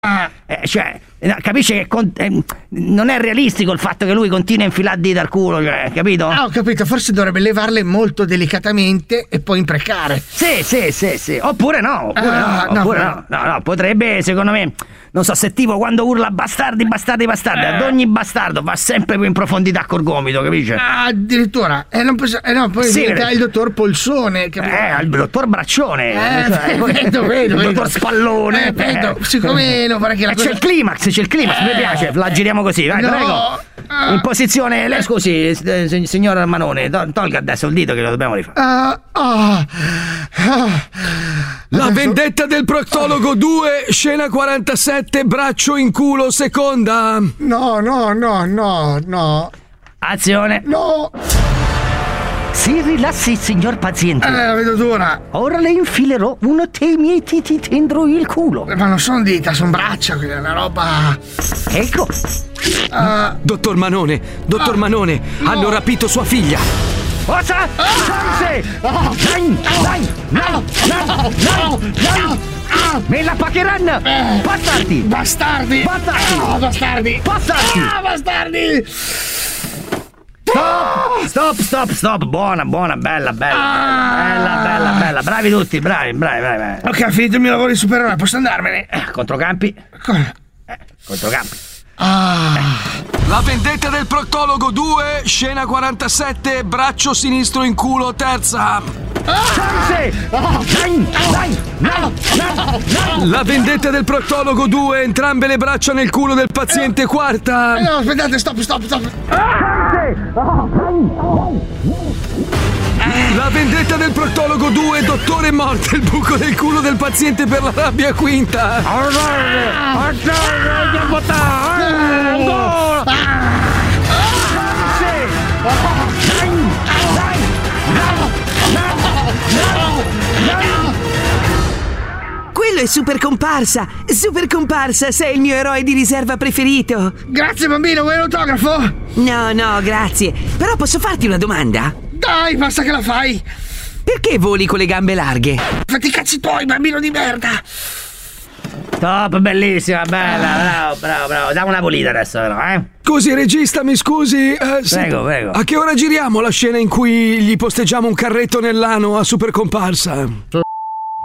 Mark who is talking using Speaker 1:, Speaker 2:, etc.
Speaker 1: Capisce che non è realistico il fatto che lui continui a infilare dita al culo, capito?
Speaker 2: Ho capito, forse dovrebbe levarle molto delicatamente e poi imprecare.
Speaker 1: Sì. Oppure no, potrebbe, secondo me, non so, se tipo quando urla bastardi, ad ogni bastardo va sempre più in profondità col gomito, capisci?
Speaker 2: Addirittura, poi diventa il dottor Polsone,
Speaker 1: il dottor Braccione,
Speaker 2: vedo.
Speaker 1: Il dottor Spallone,
Speaker 2: vedo, siccome non vorrei che la cosa...
Speaker 1: c'è il climax, mi piace, la giriamo così, vai, prego. In posizione, lei scusi, signor Manone, tolga adesso il dito che lo dobbiamo rifare.
Speaker 3: La vendetta del proctologo 2, scena 47, braccio in culo, seconda.
Speaker 2: No.
Speaker 1: Azione.
Speaker 2: No.
Speaker 1: Si rilassi, signor paziente.
Speaker 2: La vedo dura.
Speaker 1: Ora le infilerò uno dei miei diti dentro il culo.
Speaker 2: Ma non sono dita, sono braccia, quella è una roba...
Speaker 1: Ecco.
Speaker 3: Dottor Manone, hanno rapito sua figlia.
Speaker 1: Cosa? Dai! Me la pagheranno! Bastardi! Stop! Buona, bella. Bella. Bravi tutti, bravi.
Speaker 2: Ok, ho finito il mio lavoro di supereroe, posso andarmene?
Speaker 1: Controcampi.
Speaker 3: La vendetta del proctologo 2, scena 47, braccio sinistro in culo, terza. La vendetta del proctologo 2, entrambe le braccia nel culo del paziente, quarta.
Speaker 2: No, aspettate, stop.
Speaker 3: La vendetta del proctologo 2, dottore morte, il buco del culo del paziente per la rabbia, quinta.
Speaker 4: Quello è Super Comparsa, sei il mio eroe di riserva preferito.
Speaker 2: Grazie bambino, vuoi l'autografo?
Speaker 4: No, grazie. Però posso farti una domanda?
Speaker 2: Dai, basta che la fai.
Speaker 4: Perché voli con le gambe larghe?
Speaker 2: Fatti i cazzi tuoi, bambino di merda.
Speaker 1: Top, bellissima, bella, bravo. Dammi una pulita adesso, però,
Speaker 3: Scusi, regista, mi scusi.
Speaker 1: Prego.
Speaker 3: A che ora giriamo la scena in cui gli posteggiamo un carretto nell'ano a Super Comparsa?